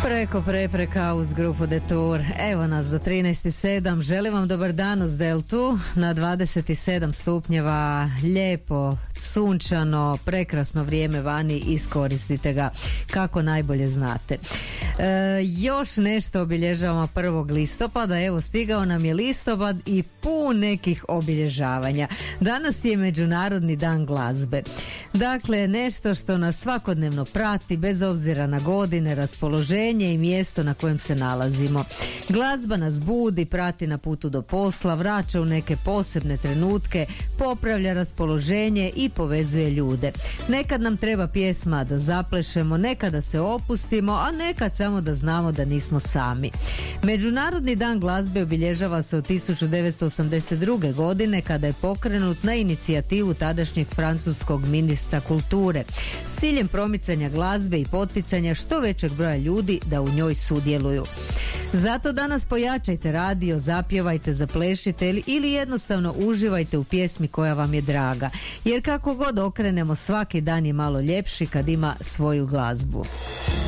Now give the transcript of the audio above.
Preko prepreka uz grupu Detour. Evo nas do 13.07. Želim vam dobar dan uz Deltu. Na 27 stupnjeva, lijepo, sunčano, prekrasno vrijeme vani, iskoristite ga kako najbolje znate. Još nešto obilježavamo 1. listopada. Evo, stigao nam je listopad i pun nekih obilježavanja. Danas je Međunarodni dan glazbe. Dakle, nešto što nas svakodnevno prati bez obzira na godine, raspoloženje i mjesto na kojem se nalazimo. Glazba nas budi, prati na putu do posla, vraća u neke posebne trenutke, popravlja raspoloženje i povezuje ljude. Nekad nam treba pjesma da zaplešemo, nekad da se opustimo, a nekad samo da znamo da nismo sami. Međunarodni dan glazbe obilježava se od 1982. godine kada je pokrenut na inicijativu tadašnjeg francuskog ministra kulture s ciljem promicanja glazbe i poticanja što većeg broja ljudi da u njoj sudjeluju. Zato danas pojačajte radio, zapjevajte, zaplešite ili jednostavno uživajte u pjesmi koja vam je draga. Jer kako god okrenemo, svaki dan je malo ljepši kad ima svoju glazbu.